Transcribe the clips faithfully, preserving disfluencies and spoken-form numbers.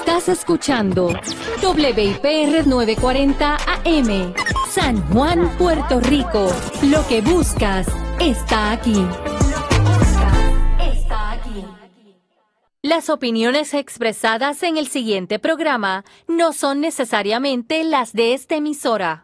Estás escuchando W I P R novecientos cuarenta A M, San Juan, Puerto Rico. Lo que buscas está aquí. Está aquí. Las opiniones expresadas en el siguiente programa no son necesariamente las de esta emisora.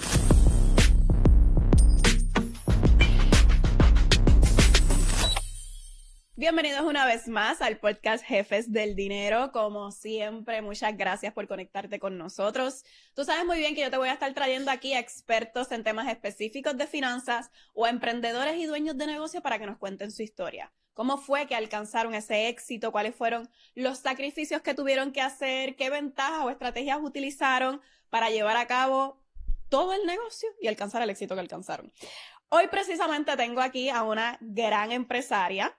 Bienvenidos una vez más al podcast Jefes del Dinero. Como siempre, muchas gracias por conectarte con nosotros. Tú sabes muy bien que yo te voy a estar trayendo aquí a expertos en temas específicos de finanzas o a emprendedores y dueños de negocio para que nos cuenten su historia. ¿Cómo fue que alcanzaron ese éxito? ¿Cuáles fueron los sacrificios que tuvieron que hacer? ¿Qué ventajas o estrategias utilizaron para llevar a cabo todo el negocio y alcanzar el éxito que alcanzaron? Hoy precisamente tengo aquí a una gran empresaria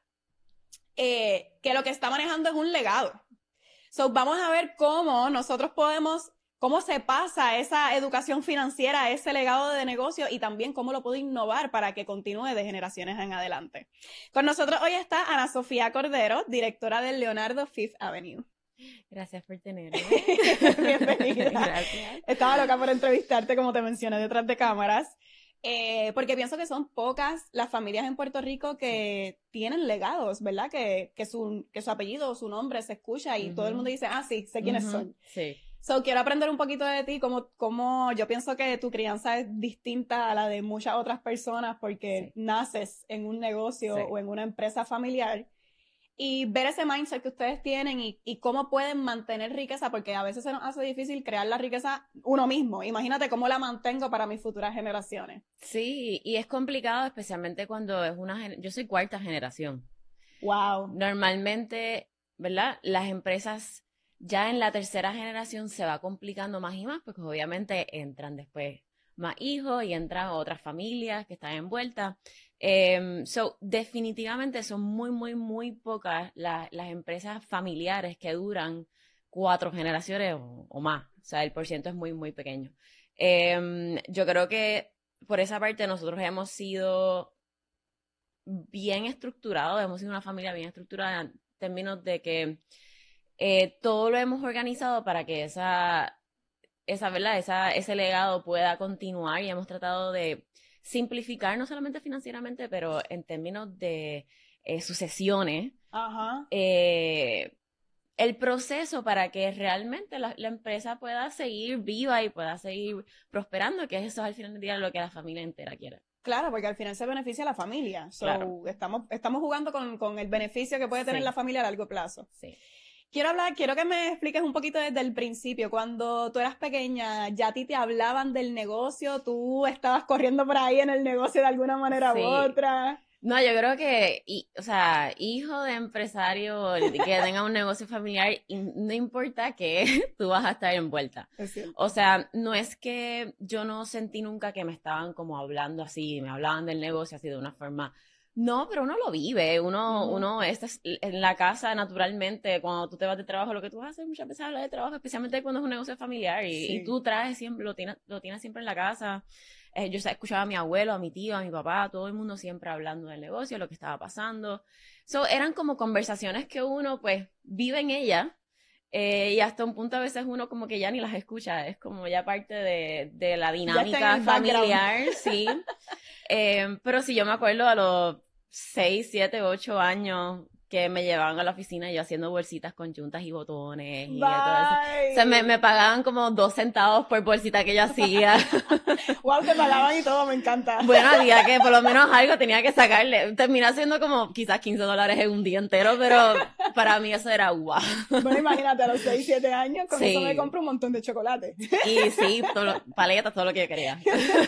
Eh, que lo que está manejando es un legado. So, vamos a ver cómo nosotros podemos, cómo se pasa esa educación financiera a ese legado de negocio y también cómo lo puedo innovar para que continúe de generaciones en adelante. Con nosotros hoy está Ana Sofía Cordero, directora del Leonardo Fifth Avenue. Gracias por tenerme. Bienvenida. Gracias. Estaba loca por entrevistarte, como te mencioné, detrás de cámaras. Eh, porque pienso que son pocas las familias en Puerto Rico que tienen legados, ¿verdad? Que, que, su, que su apellido o su nombre se escucha y uh-huh. todo el mundo dice, ah, sí, sé quiénes uh-huh. son. Sí. So, quiero aprender un poquito de ti, como, como yo pienso que tu crianza es distinta a la de muchas otras personas porque sí. naces en un negocio sí. o en una empresa familiar. Y ver ese mindset que ustedes tienen y, y cómo pueden mantener riqueza, porque a veces se nos hace difícil crear la riqueza uno mismo. Imagínate cómo la mantengo para mis futuras generaciones. Sí, y es complicado, especialmente cuando es una... Yo soy cuarta generación. Wow. Normalmente, ¿verdad? Las empresas ya en la tercera generación se va complicando más y más, porque obviamente entran después más hijos y entran otras familias que están envueltas. Um, so, definitivamente son muy, muy, muy pocas la, las empresas familiares que duran cuatro generaciones o, o más. O sea, el porciento es muy, muy pequeño. Um, yo creo que por esa parte nosotros hemos sido bien estructurados, hemos sido una familia bien estructurada en términos de que eh, todo lo hemos organizado para que esa, esa, ¿verdad? Esa, ese legado pueda continuar y hemos tratado de simplificar, no solamente financieramente, pero en términos de eh, sucesiones, Ajá. eh, el proceso para que realmente la, la empresa pueda seguir viva y pueda seguir prosperando, que eso es al final del día lo que la familia entera quiere. Claro, porque al final se beneficia a la familia. So, claro. estamos, estamos jugando con, con el beneficio que puede tener sí. la familia a largo plazo. Sí. Quiero hablar, quiero que me expliques un poquito desde el principio. Cuando tú eras pequeña, ¿ya a ti te hablaban del negocio? ¿Tú estabas corriendo por ahí en el negocio de alguna manera sí. u otra? No, yo creo que, y, o sea, hijo de empresario que tenga un negocio familiar, no importa que tú vas a estar envuelta. O sea, no es que yo no sentí nunca que me estaban como hablando así, me hablaban del negocio así de una forma... No, pero uno lo vive, uno, uh-huh. uno está en la casa naturalmente, cuando tú te vas de trabajo, lo que tú vas a hacer muchas veces es hablar de trabajo, especialmente cuando es un negocio familiar y, sí. y tú traes siempre, lo tienes, lo tienes siempre en la casa. Eh, yo escuchaba a mi abuelo, a mi tío, a mi papá, todo el mundo siempre hablando del negocio, lo que estaba pasando. So, eran como conversaciones que uno pues vive en ellas eh, y hasta un punto a veces uno como que ya ni las escucha, es como ya parte de, de la dinámica familiar, sí. Eh, pero sí, yo me acuerdo a los seis, siete, ocho años que me llevaban a la oficina y yo haciendo bolsitas con yuntas y botones y todo eso. O sea, me, me pagaban como dos centavos por bolsita que yo hacía. Wow, te pagaban y todo, me encanta. Bueno, había que por lo menos algo tenía que sacarle. Terminé haciendo como quizás quince dólares en un día entero, pero para mí eso era guau. Bueno, imagínate, a los seis, siete años, con sí. eso me compro un montón de chocolate. Y sí, todo, paletas, todo lo que yo quería.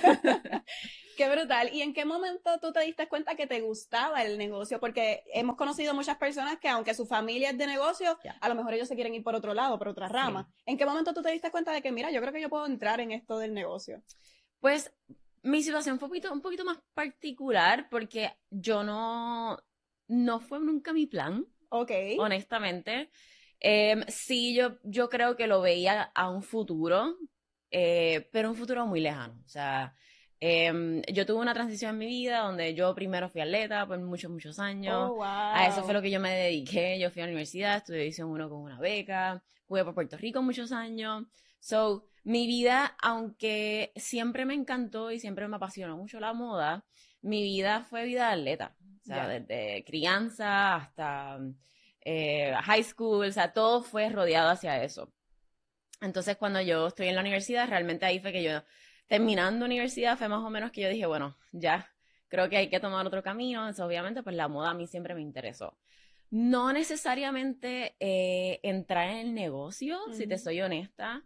Qué brutal. ¿Y en qué momento tú te diste cuenta que te gustaba el negocio? Porque hemos conocido muchas personas que aunque su familia es de negocio, yeah. a lo mejor ellos se quieren ir por otro lado, por otra rama. Sí. ¿En qué momento tú te diste cuenta de que, mira, yo creo que yo puedo entrar en esto del negocio? Pues mi situación fue un poquito, un poquito más particular porque yo no, no fue nunca mi plan. Ok. Honestamente. Eh, sí, yo, yo creo que lo veía a un futuro, eh, pero un futuro muy lejano. O sea... Eh, yo tuve una transición en mi vida donde yo primero fui atleta por muchos, muchos años. Oh, wow. A eso fue lo que yo me dediqué. Yo fui a la universidad, estudié División uno con una beca, jugué por Puerto Rico muchos años. So, mi vida, aunque siempre me encantó y siempre me apasionó mucho la moda, mi vida fue vida de atleta. O sea, yeah. desde crianza hasta eh, high school, o sea, todo fue rodeado hacia eso. Entonces, cuando yo estoy en la universidad, realmente ahí fue que yo... Terminando universidad fue más o menos que yo dije, bueno, ya creo que hay que tomar otro camino. Entonces, obviamente, pues la moda a mí siempre me interesó. No necesariamente eh, entrar en el negocio, uh-huh. si te soy honesta.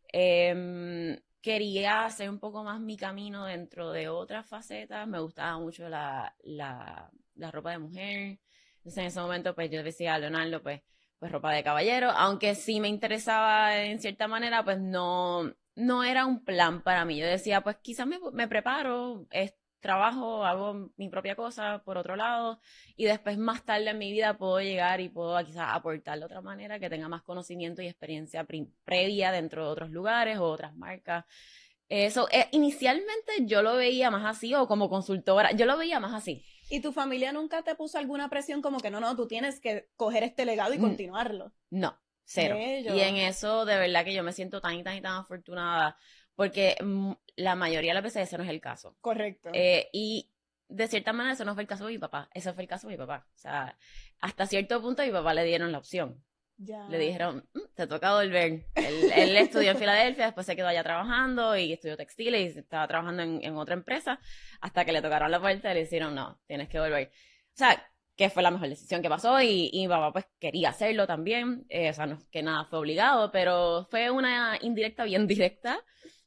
Eh, quería hacer un poco más mi camino dentro de otras facetas. Me gustaba mucho la, la, la ropa de mujer. Entonces, en ese momento, pues yo decía a Leonardo, pues, pues ropa de caballero. Aunque sí me interesaba en cierta manera, pues no... no era un plan para mí. Yo decía, pues quizás me, me preparo, es, trabajo, hago mi propia cosa por otro lado y después más tarde en mi vida puedo llegar y puedo quizás aportar de otra manera que tenga más conocimiento y experiencia pre- previa dentro de otros lugares o otras marcas. Eso, eh, inicialmente yo lo veía más así o como consultora, yo lo veía más así. ¿Y tu familia nunca te puso alguna presión como que no, no, tú tienes que coger este legado y continuarlo? No. Cero. Bello. Y en eso, de verdad que yo me siento tan y tan y tan afortunada, porque mm, la mayoría de las veces ese no es el caso. Correcto. Eh, y de cierta manera eso no fue el caso de mi papá, ese fue el caso de mi papá. O sea, hasta cierto punto a mi papá le dieron la opción. Ya. Le dijeron, mm, te toca volver. Él, él estudió en Filadelfia, después se quedó allá trabajando y estudió textiles y estaba trabajando en, en otra empresa, hasta que le tocaron la puerta y le dijeron, no, tienes que volver. O sea, que fue la mejor decisión que pasó y, y mi papá pues quería hacerlo también, eh, o sea, no es que nada fue obligado, pero fue una indirecta bien directa.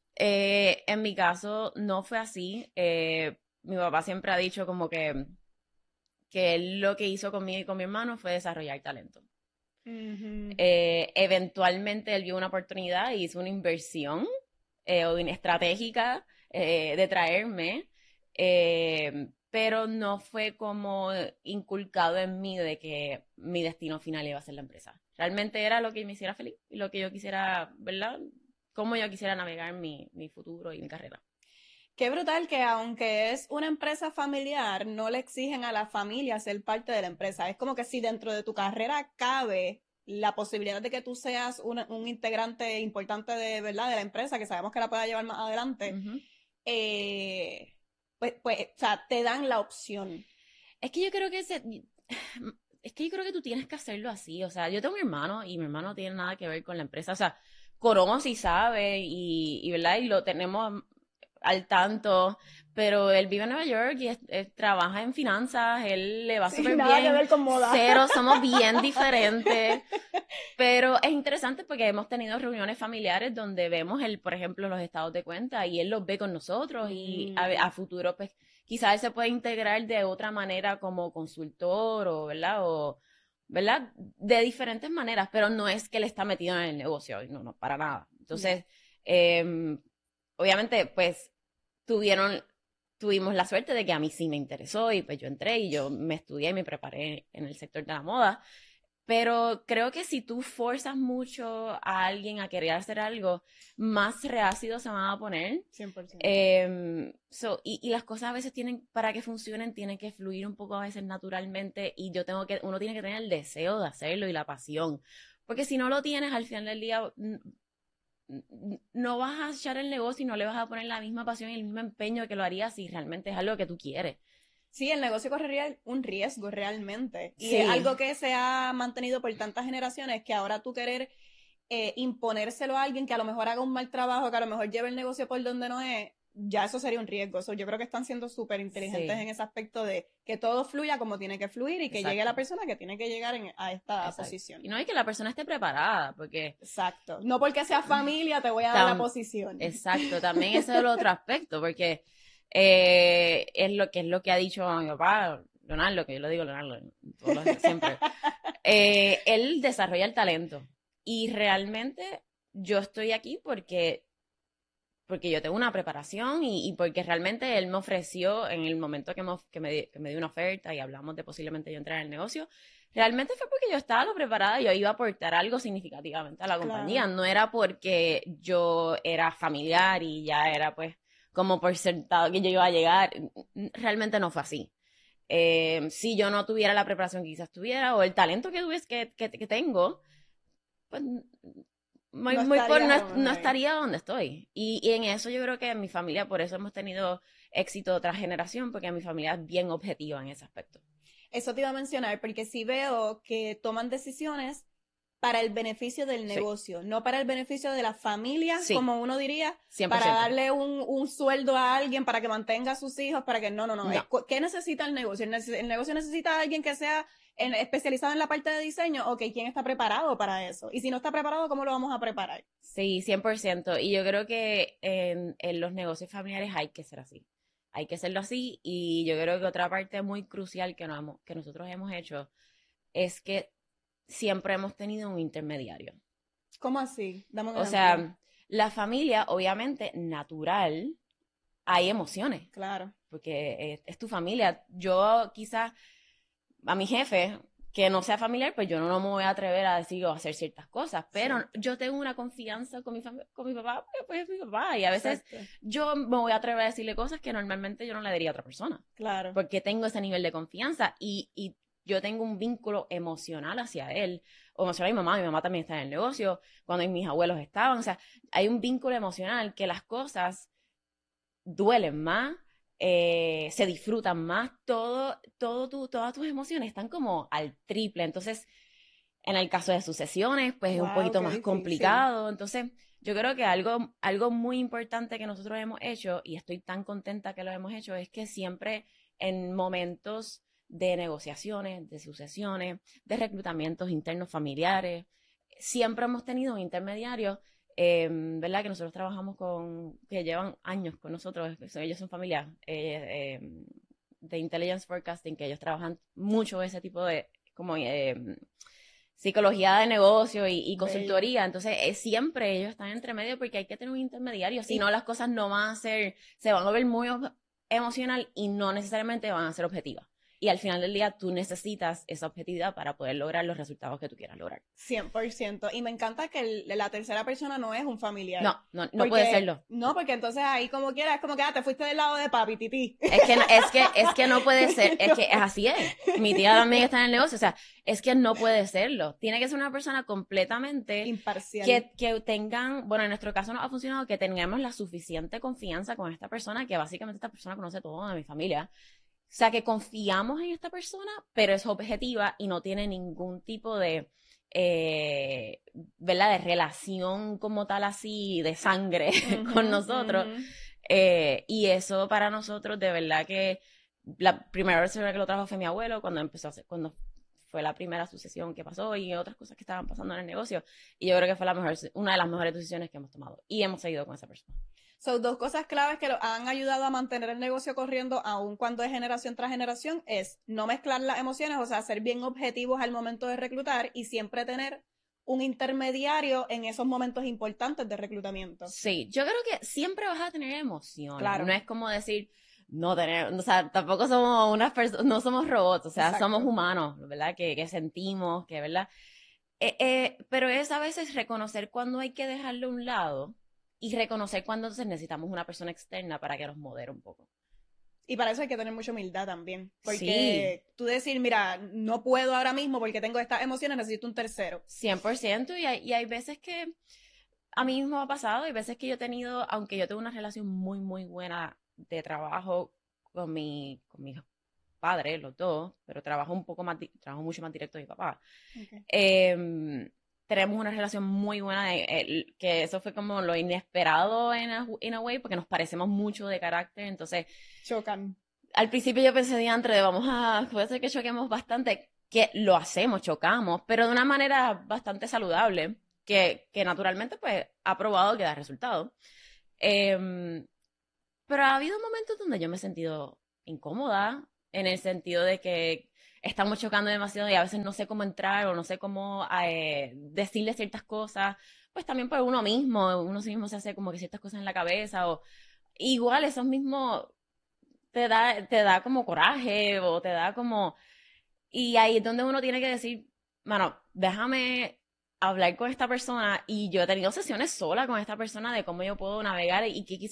Eh, en mi caso no fue así, eh, mi papá siempre ha dicho como que, que él lo que hizo conmigo y con mi hermano fue desarrollar talento. Uh-huh. Eh, eventualmente él vio una oportunidad y hizo una inversión eh, estratégica eh, de traerme, eh, pero no fue como inculcado en mí de que mi destino final iba a ser la empresa. Realmente era lo que me hiciera feliz y lo que yo quisiera, ¿verdad? Cómo yo quisiera navegar mi, mi futuro y mi carrera. Qué brutal que aunque es una empresa familiar, no le exigen a la familia ser parte de la empresa. Es como que si dentro de tu carrera cabe la posibilidad de que tú seas un, un integrante importante de, ¿verdad? de la empresa, que sabemos que la pueda llevar más adelante, uh-huh. eh... Pues, pues, o sea, te dan la opción. Es que yo creo que ese, es que yo creo que tú tienes que hacerlo así. O sea, yo tengo un hermano y mi hermano no tiene nada que ver con la empresa. O sea, Coromo sí sabe y, y ¿verdad? Y lo tenemos al tanto, pero él vive en Nueva York y es, es, trabaja en finanzas, él le va sí, súper nada bien. Que ver con moda. Cero, somos bien diferentes. Pero es interesante porque hemos tenido reuniones familiares donde vemos, el, por ejemplo, los estados de cuenta y él los ve con nosotros y mm. a, a futuro, pues, quizás él se puede integrar de otra manera como consultor o, ¿verdad? O, ¿verdad? De diferentes maneras, pero no es que él está metido en el negocio, no, no, para nada. Entonces, eh, obviamente, pues, tuvieron, tuvimos la suerte de que a mí sí me interesó y pues yo entré y yo me estudié y me preparé en el sector de la moda. Pero creo que si tú forzas mucho a alguien a querer hacer algo, más reácidos se van a poner. cien por ciento. Eh, so, y, y las cosas a veces tienen, para que funcionen, tienen que fluir un poco a veces naturalmente y yo tengo que, uno tiene que tener el deseo de hacerlo y la pasión. Porque si no lo tienes, al final del día no vas a echar el negocio y no le vas a poner la misma pasión y el mismo empeño que lo harías si realmente es algo que tú quieres. Sí, el negocio correría un riesgo realmente. Y sí. es algo que se ha mantenido por tantas generaciones que ahora tú querer eh, imponérselo a alguien que a lo mejor haga un mal trabajo, que a lo mejor lleve el negocio por donde no es, ya eso sería un riesgo. So, yo creo que están siendo súper inteligentes sí. en ese aspecto de que todo fluya como tiene que fluir y que Exacto. llegue la persona que tiene que llegar en, a esta Exacto. posición. Y no es que la persona esté preparada, porque... Exacto. No porque sea familia te voy a Tam... dar la posición. Exacto. También ese es el otro aspecto, porque... Eh, es lo que es lo que ha dicho mi papá, Leonardo, que yo lo digo Leonardo todos los, siempre. Eh, él desarrolla el talento y realmente yo estoy aquí porque porque yo tengo una preparación y, y porque realmente él me ofreció en el momento que me, que, me, que me dio una oferta y hablamos de posiblemente yo entrar en el negocio, realmente fue porque yo estaba lo preparada y yo iba a aportar algo significativamente a la compañía, claro. No era porque yo era familiar y ya era pues como por sentado que yo iba a llegar. Realmente no fue así. Eh, si yo no tuviera la preparación que quizás tuviera o el talento que, tuvies, que, que, que tengo, pues muy, no, muy estaría por, no, donde no estaría donde estoy. Y, y en eso yo creo que en mi familia, por eso hemos tenido éxito tras generación, porque mi familia es bien objetiva en ese aspecto. Eso te iba a mencionar, porque sí veo que toman decisiones para el beneficio del negocio, sí. no para el beneficio de la familia, sí. como uno diría, cien por ciento. Para darle un, un sueldo a alguien, para que mantenga a sus hijos, para que no, no, no. no. Es, ¿qué necesita el negocio? ¿El, el negocio necesita a alguien que sea en, especializado en la parte de diseño? Ok, ¿quién está preparado para eso? Y si no está preparado, ¿cómo lo vamos a preparar? Sí, cien por ciento. Y yo creo que en, en los negocios familiares hay que ser así. Hay que hacerlo así. Y yo creo que otra parte muy crucial que, nos hemos, que nosotros hemos hecho es que siempre hemos tenido un intermediario. ¿Cómo así? Dame un o sea, la familia, obviamente, natural, hay emociones. Claro. Porque es, es tu familia. Yo quizás, a mi jefe, que no sea familiar, pues yo no, no me voy a atrever a decir o a hacer ciertas cosas. Pero sí. yo tengo una confianza con mi, con mi papá, pues es mi papá. Y a veces Exacto. yo me voy a atrever a decirle cosas que normalmente yo no le diría a otra persona. Claro. Porque tengo ese nivel de confianza y... y yo tengo un vínculo emocional hacia él, o emocional a mi mamá, mi mamá también está en el negocio, cuando mis abuelos estaban, o sea, hay un vínculo emocional que las cosas duelen más, eh, se disfrutan más, todo, todo tu, todas tus emociones están como al triple, entonces, en el caso de sucesiones, pues wow, es un poquito más difícil. complicado, entonces, yo creo que algo, algo muy importante que nosotros hemos hecho, y estoy tan contenta que lo hemos hecho, es que siempre en momentos de negociaciones, de sucesiones, de reclutamientos internos familiares. Siempre hemos tenido un intermediario, eh, ¿verdad? Que nosotros trabajamos con, que llevan años con nosotros, ellos son familia eh, eh, de Intelligence Forecasting, que ellos trabajan mucho ese tipo de, como, eh, psicología de negocio y, y consultoría. Entonces, eh, siempre ellos están entre medio porque hay que tener un intermediario, si no las cosas no van a ser, se van a ver muy emocional y no necesariamente van a ser objetivas. Y al final del día tú necesitas esa objetividad para poder lograr los resultados que tú quieras lograr. cien por ciento. Y me encanta que el, la tercera persona no es un familiar. No, no, no porque, puede serlo. No, porque entonces ahí como quieras, es como que ah, te fuiste del lado de papi, tití. Es que, es que, es que no puede ser, es que así es. Mi tía también está en el negocio, o sea, es que no puede serlo. Tiene que ser una persona completamente imparcial. Que, que tengan, bueno, en nuestro caso no ha funcionado, que tengamos la suficiente confianza con esta persona, que básicamente esta persona conoce todo de mi familia. O sea, que confiamos en esta persona, pero es objetiva y no tiene ningún tipo de, eh, ¿verdad? De relación como tal así, de sangre uh-huh, con nosotros. Uh-huh. Eh, y eso para nosotros, de verdad que la primera vez que lo trajo fue mi abuelo, cuando empezó a hacer, cuando fue la primera sucesión que pasó y otras cosas que estaban pasando en el negocio. Y yo creo que fue la mejor, una de las mejores decisiones que hemos tomado. Y hemos seguido con esa persona. Son dos cosas claves que lo han ayudado a mantener el negocio corriendo aun cuando es generación tras generación es no mezclar las emociones, o sea, ser bien objetivos al momento de reclutar y siempre tener un intermediario en esos momentos importantes de reclutamiento. Sí, yo creo que siempre vas a tener emociones. Claro. No es como decir, no tener, o sea, tampoco somos unas personas, no somos robots, o sea, Exacto. somos humanos, ¿verdad? Que, que sentimos, que, ¿verdad? Eh, eh, pero es a veces reconocer cuando hay que dejarlo a un lado y reconocer cuando entonces necesitamos una persona externa para que nos modere un poco. Y para eso hay que tener mucha humildad también. Porque sí. tú decir, mira, no puedo ahora mismo porque tengo estas emociones, necesito un tercero. cien por ciento. Y hay, y hay veces que a mí mismo me ha pasado, hay veces que yo he tenido, aunque yo tengo una relación muy, muy buena de trabajo con mi, con mis padres, los dos, pero trabajo un poco más, trabajo mucho más directo con mi papá. Okay. Eh, tenemos una relación muy buena, de, eh, que eso fue como lo inesperado en a, in a way, porque nos parecemos mucho de carácter, entonces... Chocan. Al principio yo pensé diantre de vamos a... puede ser que choquemos bastante, que lo hacemos, chocamos, pero de una manera bastante saludable, que, que naturalmente pues ha probado que da resultado. Eh, pero ha habido momentos donde yo me he sentido incómoda, en el sentido de que estamos chocando demasiado y a veces no sé cómo entrar o no sé cómo eh, decirle ciertas cosas, pues también por uno mismo, uno mismo se hace como que ciertas cosas en la cabeza o igual esos mismos te da, te da como coraje o te da como... Y ahí es donde uno tiene que decir, mano, déjame hablar con esta persona y yo he tenido sesiones sola con esta persona de cómo yo puedo navegar y que quizás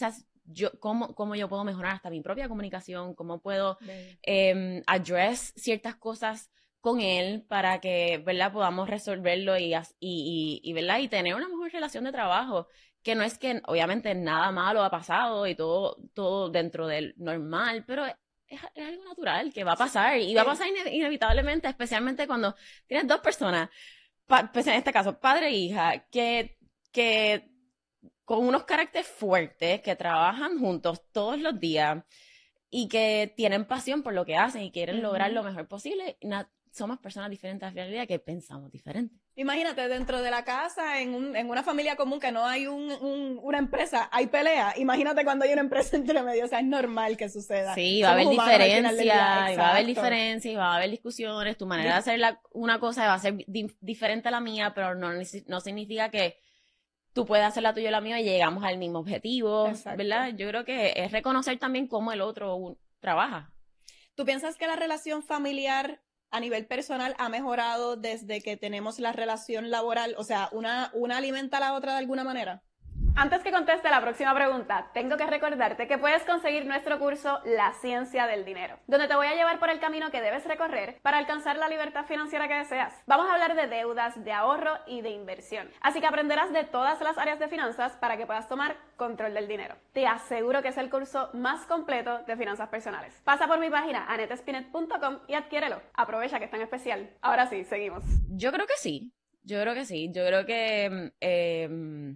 yo, cómo, cómo yo puedo mejorar hasta mi propia comunicación, cómo puedo eh, address ciertas cosas con él para que, ¿verdad?, podamos resolverlo y, y, y, y, ¿verdad?, y tener una mejor relación de trabajo, que no es que obviamente nada malo ha pasado y todo, todo dentro del normal, pero es, es algo natural que va a pasar y va a pasar ine- inevitablemente, especialmente cuando tienes dos personas, pa, pues en este caso, padre e hija, que, que con unos caracteres fuertes, que trabajan juntos todos los días y que tienen pasión por lo que hacen y quieren uh-huh. lograr lo mejor posible. Na- somos personas diferentes a la realidad que pensamos diferente. Imagínate, dentro de la casa, en, un, en una familia común que no hay un, un, una empresa, hay pelea. Imagínate cuando hay una empresa entre medio, o sea, es normal que suceda. Sí, va a haber diferencia, va a haber diferencia, y va a haber discusiones, tu manera de hacer la, una cosa va a ser di- diferente a la mía, pero no, no significa que tú puedes hacer la tuya y la mía y llegamos al mismo objetivo, exacto. ¿verdad? Yo creo que es reconocer también cómo el otro un, trabaja. ¿Tú piensas que la relación familiar a nivel personal ha mejorado desde que tenemos la relación laboral? O sea, ¿una, una alimenta a la otra de alguna manera? Antes que conteste la próxima pregunta, tengo que recordarte que puedes conseguir nuestro curso La Ciencia del Dinero, donde te voy a llevar por el camino que debes recorrer para alcanzar la libertad financiera que deseas. Vamos a hablar de deudas, de ahorro y de inversión. Así que aprenderás de todas las áreas de finanzas para que puedas tomar control del dinero. Te aseguro que es el curso más completo de finanzas personales. Pasa por mi página anette spinet punto com y adquiérelo. Aprovecha que está en especial. Ahora sí, seguimos. Yo creo que sí. Yo creo que sí. Yo creo que... Eh,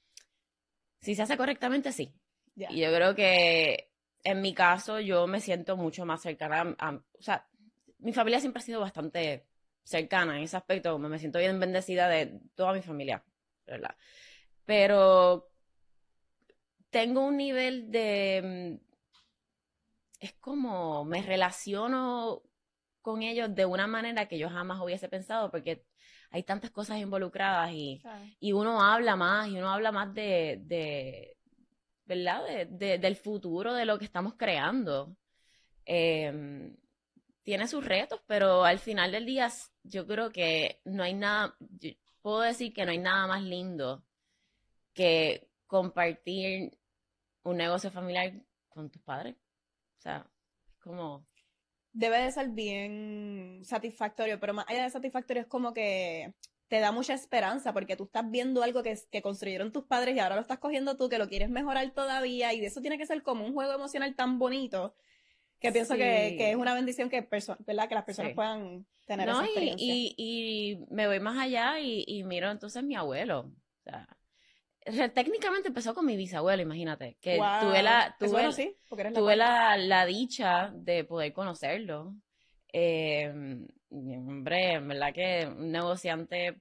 si se hace correctamente, sí. Yeah. Y yo creo que en mi caso yo me siento mucho más cercana a, a... O sea, mi familia siempre ha sido bastante cercana en ese aspecto. Me siento bien bendecida de toda mi familia, ¿verdad? Pero tengo un nivel de... Es como me relaciono con ellos de una manera que yo jamás hubiese pensado, porque hay tantas cosas involucradas y, claro. y uno habla más, y uno habla más de, de ¿verdad? De, de, del futuro, de lo que estamos creando. Eh, tiene sus retos, pero al final del día yo creo que no hay nada, puedo decir que no hay nada más lindo que compartir un negocio familiar con tus padres. O sea, es como... Debe de ser bien satisfactorio, pero más allá de satisfactorio es como que te da mucha esperanza porque tú estás viendo algo que, que construyeron tus padres y ahora lo estás cogiendo tú, que lo quieres mejorar todavía, y de eso tiene que ser como un juego emocional tan bonito que pienso sí. que, que es una bendición que, perso- ¿verdad? que las personas sí. puedan tener no, esa experiencia. Y, y, y me voy más allá y, y miro entonces mi abuelo. O sea, o sea, técnicamente empezó con mi bisabuelo, imagínate. Que wow. tuve la, tuve, bueno, sí, porque tuve la, la dicha de poder conocerlo. Eh, hombre, en verdad que un negociante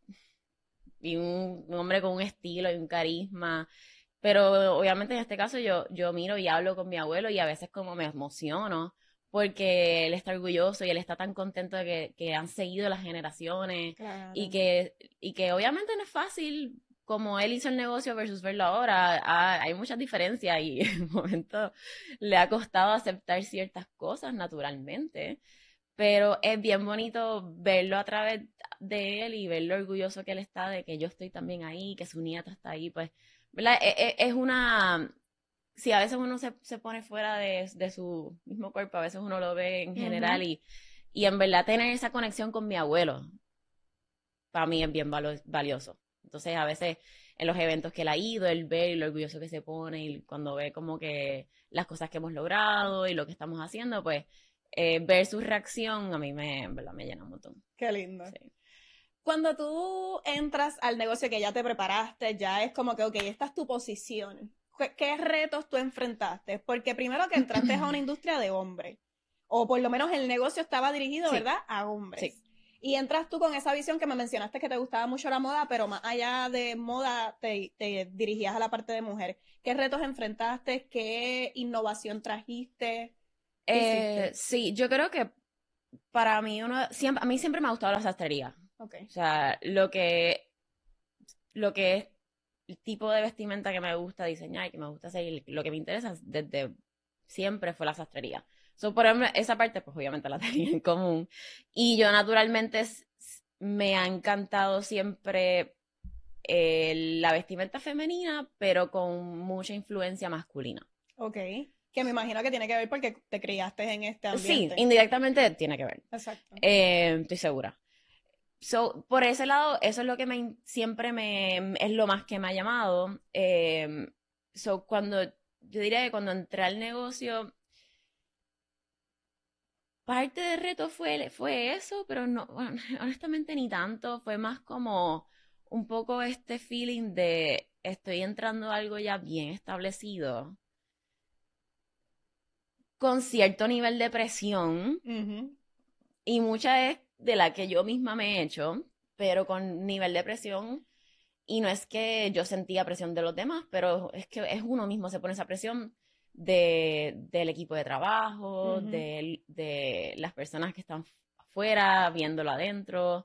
y un, un hombre con un estilo y un carisma. Pero obviamente en este caso yo, yo miro y hablo con mi abuelo y a veces como me emociono porque él está orgulloso y él está tan contento de que, que han seguido las generaciones claro. y, que, y que obviamente no es fácil como él hizo el negocio versus verlo ahora. Ah, hay muchas diferencias y en un momento le ha costado aceptar ciertas cosas naturalmente, pero es bien bonito verlo a través de él y ver lo orgulloso que él está de que yo estoy también ahí, que su nieta está ahí, pues, ¿verdad? Es, es una... Sí, a veces uno se, se pone fuera de, de su mismo cuerpo, a veces uno lo ve en general uh-huh. y, y en verdad tener esa conexión con mi abuelo para mí es bien valo- valioso. Entonces a veces en los eventos que él ha ido, él ve y lo orgulloso que se pone y cuando ve como que las cosas que hemos logrado y lo que estamos haciendo, pues eh, ver su reacción a mí me, en verdad, me llena un montón. Qué lindo. Sí. Cuando tú entras al negocio que ya te preparaste, ya es como que, ok, esta es tu posición. ¿Qué, qué retos tú enfrentaste? Porque primero que entraste a una industria de hombres, o por lo menos el negocio estaba dirigido, sí. ¿verdad?, a hombres. Sí. Y entras tú con esa visión que me mencionaste que te gustaba mucho la moda, pero más allá de moda te, te dirigías a la parte de mujer. ¿Qué retos enfrentaste? ¿Qué innovación trajiste? Eh, sí, yo creo que para mí, uno, siempre, a mí siempre me ha gustado la sastrería. Okay. O sea, lo que, lo que es el tipo de vestimenta que me gusta diseñar y que me gusta hacer, lo que me interesa desde siempre fue la sastrería. So, por ejemplo, esa parte, pues obviamente la tenía en común. Y yo naturalmente me ha encantado siempre eh, la vestimenta femenina, pero con mucha influencia masculina. Ok. Que me imagino que tiene que ver porque te criaste en este ambiente. Sí, indirectamente tiene que ver. Exacto. Eh, estoy segura. So, por ese lado, eso es lo que me, siempre me, es lo más que me ha llamado. Eh, so, cuando, yo diría que cuando entré al negocio, parte del reto fue, fue eso, pero no, bueno, honestamente ni tanto, fue más como un poco este feeling de estoy entrando a algo ya bien establecido, con cierto nivel de presión, uh-huh. y mucha es de la que yo misma me he hecho, pero con nivel de presión, y no es que yo sentía presión de los demás, pero es que es uno mismo se pone esa presión de, del equipo de trabajo, uh-huh. de, de las personas que están afuera, viéndolo adentro,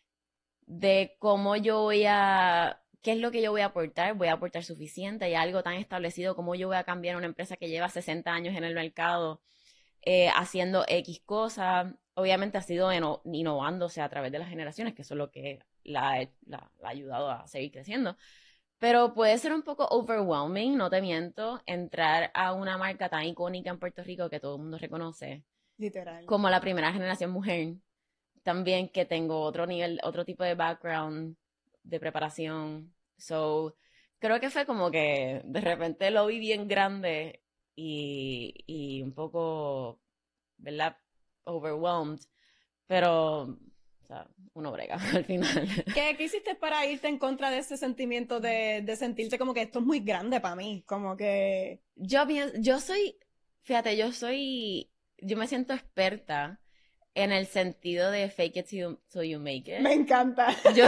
de cómo yo voy a, qué es lo que yo voy a aportar, voy a aportar suficiente, hay algo tan establecido como yo voy a cambiar una empresa que lleva sesenta años en el mercado eh, haciendo X cosas. Obviamente ha sido ino- innovándose a través de las generaciones, que eso es lo que la, la, la ha ayudado a seguir creciendo. Pero puede ser un poco overwhelming, no te miento, entrar a una marca tan icónica en Puerto Rico que todo el mundo reconoce. Literal. Como la primera generación mujer. También que tengo otro nivel, otro tipo de background, de preparación. So, creo que fue como que de repente lo vi bien grande y, y un poco, ¿verdad? Overwhelmed. Pero, o sea, uno brega al final. ¿Qué, ¿Qué hiciste para irte en contra de ese sentimiento de, de sentirte como que esto es muy grande para mí? Como que... Yo pienso, yo soy, fíjate, yo soy, yo me siento experta en el sentido de fake it till you, till you make it. Me encanta. Yo,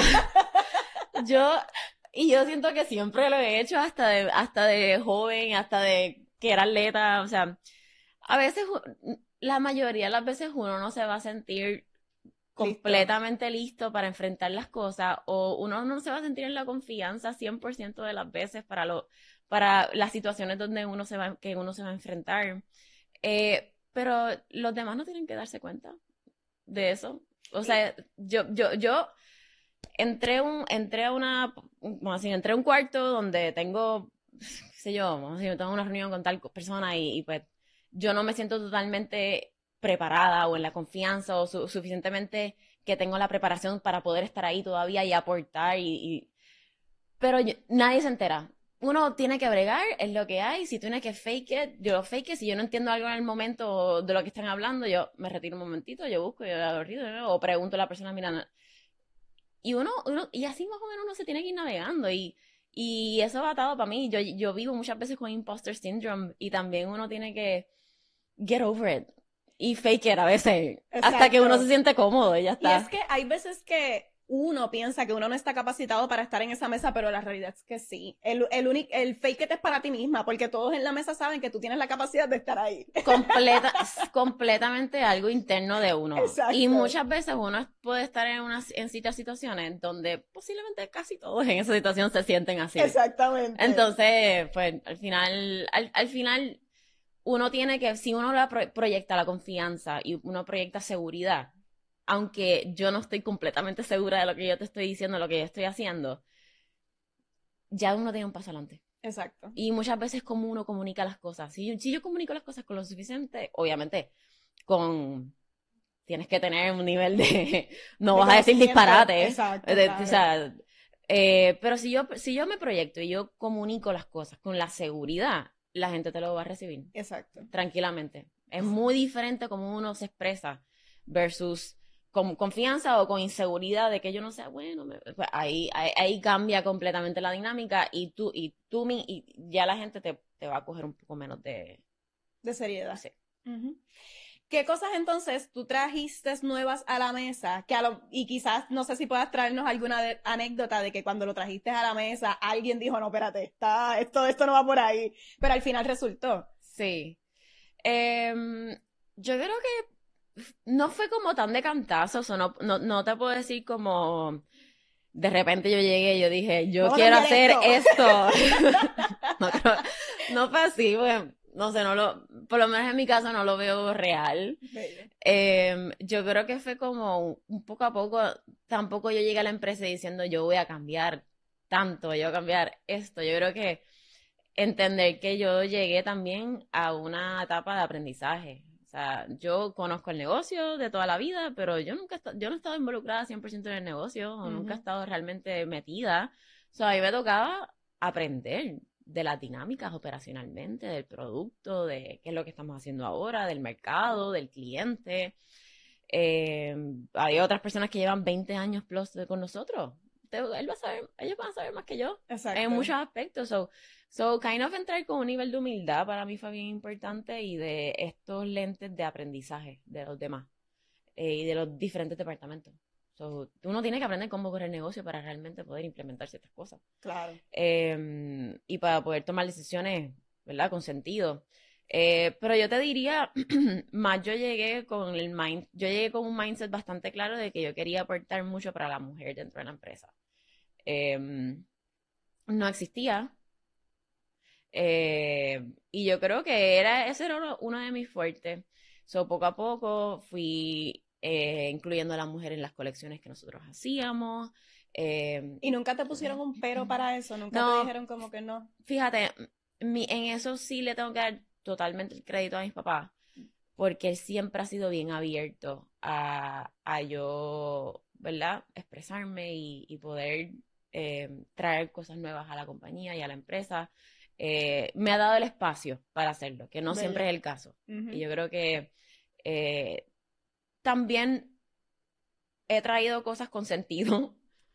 yo, y yo siento que siempre lo he hecho hasta de, hasta de joven, hasta de que era atleta, o sea, a veces, la mayoría de las veces uno no se va a sentir completamente listo. listo para enfrentar las cosas, o uno no se va a sentir en la confianza cien por ciento de las veces para, lo, para las situaciones donde uno se va, que uno se va a enfrentar. Eh, pero los demás no tienen que darse cuenta de eso. O sea, yo, yo, yo entré un, entré a una, vamos a decir, entré a un cuarto donde tengo, qué sé yo, vamos a decir, tengo una reunión con tal persona y, y pues yo no me siento totalmente preparada o en la confianza o su, suficientemente que tengo la preparación para poder estar ahí todavía y aportar y, y... pero yo, nadie se entera. Uno tiene que bregar, es lo que hay. Si tiene que fake it, yo lo fake it. Si yo no entiendo algo en el momento de lo que están hablando, yo me retiro un momentito, yo busco, yo lo río, o pregunto a la persona mirando. Y uno, uno, y así más o menos uno se tiene que ir navegando. Y, y eso va atado para mí. Yo, yo vivo muchas veces con imposter syndrome y también uno tiene que get over it. Y fake it a veces. Exacto. Hasta que uno se siente cómodo y ya está. Y es que hay veces que uno piensa que uno no está capacitado para estar en esa mesa, pero la realidad es que sí. El, el, único, el fake it es para ti misma, porque todos en la mesa saben que tú tienes la capacidad de estar ahí. Completa, completamente algo interno de uno. Exacto. Y muchas veces uno puede estar en, unas, en ciertas situaciones donde posiblemente casi todos en esa situación se sienten así. Exactamente. Entonces, pues al final, al, al final, uno tiene que, si uno la pro, proyecta la confianza y uno proyecta seguridad, aunque yo no estoy completamente segura de lo que yo te estoy diciendo, lo que yo estoy haciendo, ya uno tiene un paso adelante. Exacto. Y muchas veces como uno comunica las cosas. Si yo, si yo comunico las cosas con lo suficiente, obviamente, con... Tienes que tener un nivel de... No de vas a decir disparate. Exacto. De, claro. O sea, eh, pero si yo, si yo me proyecto y yo comunico las cosas con la seguridad, la gente te lo va a recibir. Exacto. Tranquilamente. Es muy diferente como uno se expresa versus... con confianza o con inseguridad de que yo no sea bueno, me, pues ahí, ahí, ahí cambia completamente la dinámica y tú, y tú y ya la gente te, te va a coger un poco menos de... De seriedad. Sí. Uh-huh. ¿Qué cosas entonces tú trajiste nuevas a la mesa? Que a lo, y quizás, no sé si puedas traernos alguna de, anécdota de que cuando lo trajiste a la mesa, alguien dijo, no, espérate, está, esto, esto no va por ahí, pero al final resultó. Sí. Eh, yo creo que no fue como tan de cantazos, o no, no, no te puedo decir como de repente yo llegué y yo dije, yo quiero hacer esto. esto. no, creo, no fue así, pues, no sé, no lo, por lo menos en mi caso no lo veo real. Eh, yo creo que fue como un poco a poco, tampoco yo llegué a la empresa diciendo yo voy a cambiar tanto yo cambiar esto. Yo creo que entender que yo llegué también a una etapa de aprendizaje. O sea, yo conozco el negocio de toda la vida, pero yo nunca he, yo no he estado involucrada cien por ciento en el negocio, o uh-huh. nunca he estado realmente metida. O sea, a mí me tocaba aprender de las dinámicas operacionalmente, del producto, de qué es lo que estamos haciendo ahora, del mercado, del cliente. Eh, hay otras personas que llevan veinte años plus con nosotros. Él va a saber, ellos van a saber más que yo. Exacto. En muchos aspectos. So, so, kind of entrar con un nivel de humildad para mí fue bien importante, y de estos lentes de aprendizaje de los demás eh, y de los diferentes departamentos. So, uno tiene que aprender cómo correr el negocio para realmente poder implementar ciertas cosas. Claro. Eh, y para poder tomar decisiones, ¿verdad? Con sentido. Eh, pero yo te diría, más yo llegué con el mind, yo llegué con un mindset bastante claro de que yo quería aportar mucho para la mujer dentro de la empresa. Eh, no existía. Eh, y yo creo que era, ese era uno, uno de mis fuertes. So, poco a poco fui eh, incluyendo a la mujer en las colecciones que nosotros hacíamos. Eh, ¿Y nunca te pusieron un pero para eso? ¿Nunca no, te dijeron como que no? Fíjate, mi, en eso sí le tengo que dar totalmente el crédito a mis papás, porque él siempre ha sido bien abierto a, a yo, ¿verdad?, expresarme y, y poder eh, traer cosas nuevas a la compañía y a la empresa. Eh, me ha dado el espacio para hacerlo, que no ¿verdad? Siempre es el caso. Uh-huh. Y yo creo que eh, también he traído cosas con sentido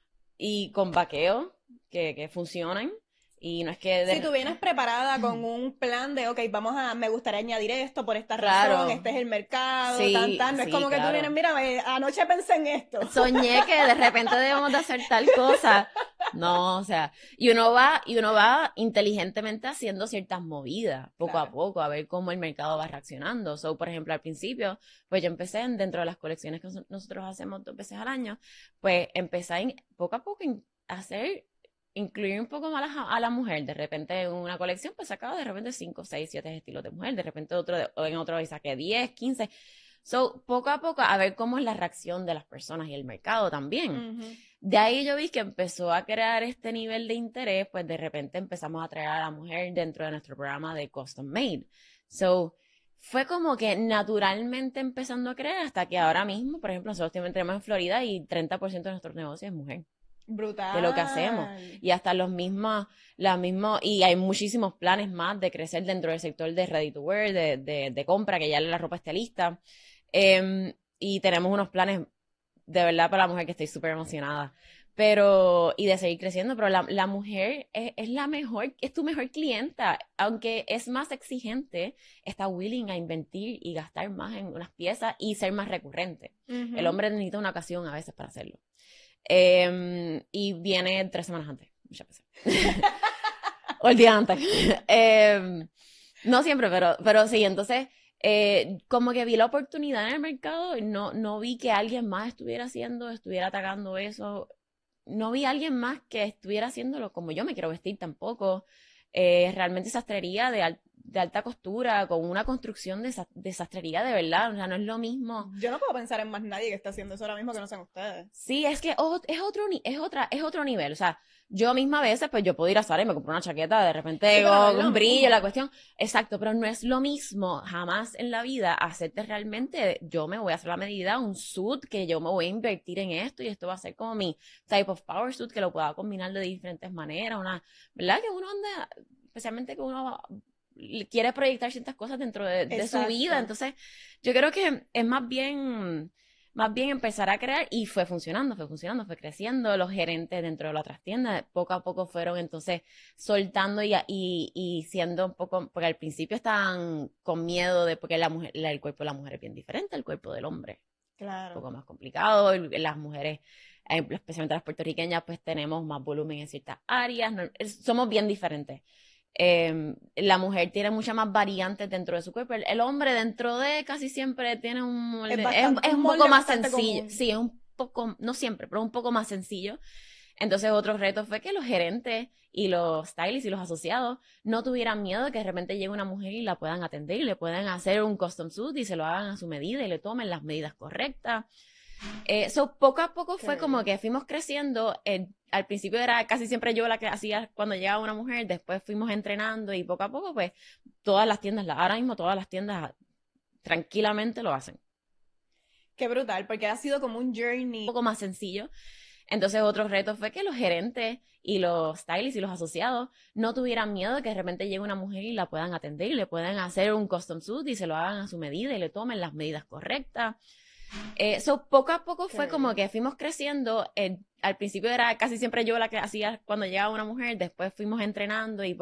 y con vaqueo que, que funcionan. Y no es que... De... Si tú vienes preparada con un plan de, ok, vamos a, me gustaría añadir esto por esta razón, claro. Este es el mercado, sí, tan, tan. No sí, es como que claro. Tú vienes, mira, me, anoche pensé en esto. Soñé que de repente debemos de hacer tal cosa. No, o sea, y uno va, y uno va inteligentemente haciendo ciertas movidas, poco claro. a poco, a ver cómo el mercado va reaccionando. So, por ejemplo, al principio, pues yo empecé en, dentro de las colecciones que nosotros hacemos dos veces al año, pues empecé en, poco a poco a hacer... incluir un poco más a la, a la mujer. De repente en una colección pues sacaba de repente cinco, seis, siete estilos de mujer, de repente otro de, en otro y saqué diez, quince. So, poco a poco a ver cómo es la reacción de las personas y el mercado también. Uh-huh. De ahí yo vi que empezó a crear este nivel de interés, pues de repente empezamos a traer a la mujer dentro de nuestro programa de Custom Made. So, fue como que naturalmente empezando a crear, hasta que ahora mismo, por ejemplo, nosotros tenemos en Florida y treinta por ciento de nuestros negocios es mujer. Brutal. De lo que hacemos. Y hasta los mismos, las mismos, y hay muchísimos planes más de crecer dentro del sector de ready to wear, de, de, de compra, que ya la ropa esté lista. Eh, y tenemos unos planes de verdad para la mujer que estoy súper emocionada. Pero, y de seguir creciendo, pero la, la mujer es, es la mejor, es tu mejor clienta. Aunque es más exigente, está willing a invertir y gastar más en unas piezas y ser más recurrente. Uh-huh. El hombre necesita una ocasión a veces para hacerlo. Eh, y viene tres semanas antes, muchas veces. O el día antes. Eh, no siempre, pero, pero sí, entonces, eh, como que vi la oportunidad en el mercado y no, no vi que alguien más estuviera haciendo, estuviera atacando eso. No vi a alguien más que estuviera haciéndolo como yo me quiero vestir tampoco. Eh, realmente sastrería de, al, de alta costura, con una construcción de, de sastrería de verdad, o sea, no es lo mismo. Yo no puedo pensar en más nadie que está haciendo eso ahora mismo que no sean ustedes. Sí, es que oh, es otro es otra es otro nivel, o sea, yo misma a veces pues yo puedo ir a Zara y me compro una chaqueta de repente sí, con un brillo, mismo. La cuestión, exacto, pero no es lo mismo jamás en la vida hacerte realmente, yo me voy a hacer la medida, un suit que yo me voy a invertir en esto y esto va a ser como mi type of power suit que lo pueda combinar de diferentes maneras, una, ¿verdad? Que uno anda, especialmente que uno quiere proyectar ciertas cosas dentro de, de su vida, entonces yo creo que es más bien más bien empezar a crear, y fue funcionando, fue funcionando, fue creciendo. Los gerentes dentro de las otras tiendas poco a poco fueron entonces soltando y, y, y siendo un poco, porque al principio estaban con miedo de, porque la mujer, la, el cuerpo de la mujer es bien diferente al cuerpo del hombre, claro, un poco más complicado. Las mujeres, especialmente las puertorriqueñas, pues tenemos más volumen en ciertas áreas, no, somos bien diferentes. Eh, la mujer tiene muchas más variantes dentro de su cuerpo. El, el hombre dentro de casi siempre tiene un molde, es, bastante, es, es un, un poco más sencillo. Común. Sí, es un poco, no siempre, pero un poco más sencillo. Entonces otro reto fue que los gerentes y los stylists y los asociados no tuvieran miedo de que de repente llegue una mujer y la puedan atender y le puedan hacer un custom suit y se lo hagan a su medida y le tomen las medidas correctas. Eh, so, poco a poco fue como que fuimos creciendo. Eh, al principio era casi siempre yo la que hacía cuando llegaba una mujer, después fuimos entrenando y poco a poco, pues, todas las tiendas, ahora mismo todas las tiendas tranquilamente lo hacen. Qué brutal, porque ha sido como un journey. Un poco más sencillo. Entonces, otro reto fue que los gerentes y los stylists y los asociados no tuvieran miedo de que de repente llegue una mujer y la puedan atender y le puedan hacer un custom suit y se lo hagan a su medida y le tomen las medidas correctas. Eh, so, poco a poco fue como que fuimos creciendo. Eh, al principio era casi siempre yo la que hacía cuando llegaba una mujer, después fuimos entrenando y